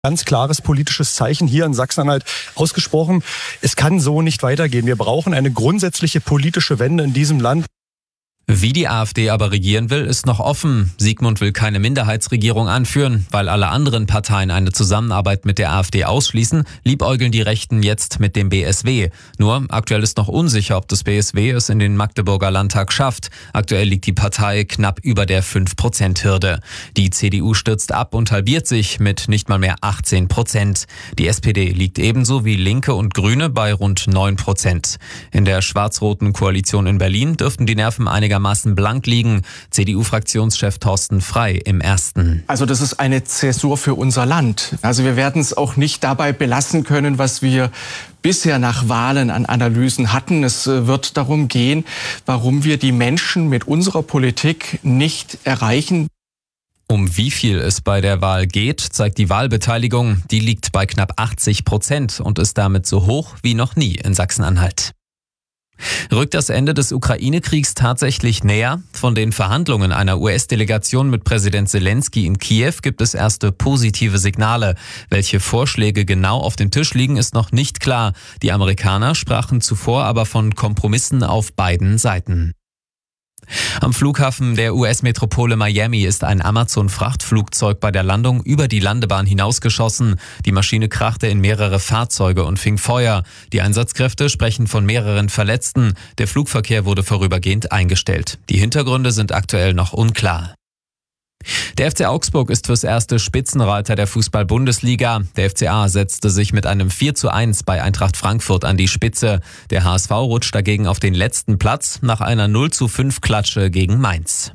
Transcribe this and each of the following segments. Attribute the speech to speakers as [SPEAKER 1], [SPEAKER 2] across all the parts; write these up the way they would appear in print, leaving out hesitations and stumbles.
[SPEAKER 1] Ganz klares politisches Zeichen hier in Sachsen-Anhalt ausgesprochen. Es kann so nicht weitergehen. Wir brauchen eine grundsätzliche politische Wende in diesem Land.
[SPEAKER 2] Wie die AfD aber regieren will, ist noch offen. Sigmund will keine Minderheitsregierung anführen. Weil alle anderen Parteien eine Zusammenarbeit mit der AfD ausschließen, liebäugeln die Rechten jetzt mit dem BSW. Nur aktuell ist noch unsicher, ob das BSW es in den Magdeburger Landtag schafft. Aktuell liegt die Partei knapp über der 5%-Hürde. Die CDU stürzt ab und halbiert sich mit nicht mal mehr 18%. Die SPD liegt ebenso wie Linke und Grüne bei rund 9%. In der schwarz-roten Koalition in Berlin dürften die Nerven einigermaßen blank liegen. CDU-Fraktionschef Thorsten Frey im Ersten.
[SPEAKER 3] Also das ist eine Zäsur für unser Land. Also wir werden es auch nicht dabei belassen können, was wir bisher nach Wahlen an Analysen hatten. Es wird darum gehen, warum wir die Menschen mit unserer Politik nicht erreichen.
[SPEAKER 2] Um wie viel es bei der Wahl geht, zeigt die Wahlbeteiligung. Die liegt bei knapp 80% und ist damit so hoch wie noch nie in Sachsen-Anhalt. Rückt das Ende des Ukraine-Kriegs tatsächlich näher? Von den Verhandlungen einer US-Delegation mit Präsident Zelensky in Kiew gibt es erste positive Signale. Welche Vorschläge genau auf dem Tisch liegen, ist noch nicht klar. Die Amerikaner sprachen zuvor aber von Kompromissen auf beiden Seiten. Am Flughafen der US-Metropole Miami ist ein Amazon-Frachtflugzeug bei der Landung über die Landebahn hinausgeschossen. Die Maschine krachte in mehrere Fahrzeuge und fing Feuer. Die Einsatzkräfte sprechen von mehreren Verletzten. Der Flugverkehr wurde vorübergehend eingestellt. Die Hintergründe sind aktuell noch unklar. Der FC Augsburg ist fürs erste Spitzenreiter der Fußball-Bundesliga. Der FCA setzte sich mit einem 4:1 bei Eintracht Frankfurt an die Spitze. Der HSV rutscht dagegen auf den letzten Platz nach einer 0:5-Klatsche gegen Mainz.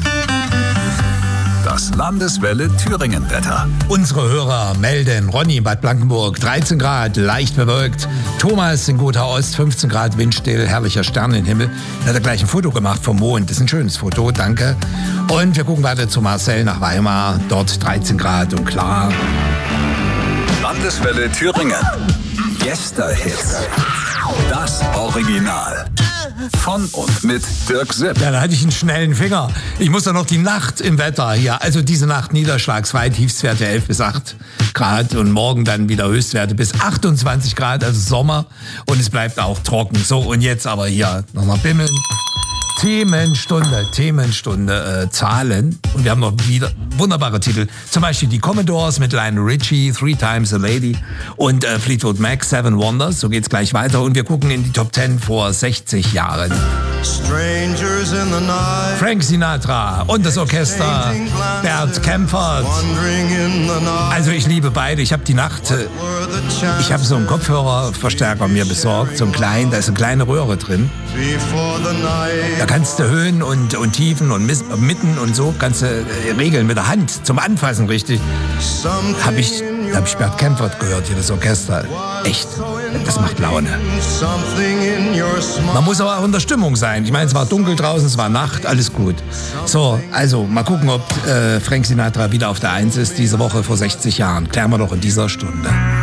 [SPEAKER 4] Das Landeswelle Thüringen-Wetter.
[SPEAKER 5] Unsere Hörer melden: Ronny in Bad Blankenburg, 13 Grad, leicht bewölkt. Thomas in Gotha Ost, 15 Grad, windstill, herrlicher Sternenhimmel. Da hat er gleich ein Foto gemacht vom Mond. Das ist ein schönes Foto, danke. Und wir gucken weiter zu Marcel nach Weimar. Dort 13 Grad und klar.
[SPEAKER 4] Landeswelle Thüringen. Yesterhits. Das Original. Von und mit Dirk Sipp.
[SPEAKER 5] Ja, da hatte ich einen schnellen Finger. Ich muss doch noch die Nacht im Wetter hier. Also diese Nacht niederschlagsfrei, Tiefstwerte 11 bis 8 Grad und morgen dann wieder Höchstwerte bis 28 Grad, also Sommer. Und es bleibt auch trocken. So, und jetzt aber hier nochmal bimmeln. Themenstunde, Zahlen. Und wir haben noch wieder wunderbare Titel. Zum Beispiel die Commodores mit Lionel Richie, Three Times a Lady und Fleetwood Mac, Seven Wonders. So geht's gleich weiter. Und wir gucken in die Top 10 vor 60 Jahren. Strangers in the night. Frank Sinatra und das Orchester Bert Kaempfert. Also ich liebe beide. Ich habe die Nacht, ich habe so einen Kopfhörerverstärker mir besorgt, so einen kleinen, da ist eine kleine Röhre drin. Da kannst du Höhen und Tiefen und Mitten und so kannst du regeln mit der Hand zum Anfassen, richtig. Hab ich Bert Kaempfert gehört, hier das Orchester. Echt, das macht Laune. Man muss aber auch in der Stimmung sein. Ich meine, es war dunkel draußen, es war Nacht, alles gut. So, also mal gucken, ob Frank Sinatra wieder auf der 1 ist diese Woche vor 60 Jahren. Klären wir doch in dieser Stunde.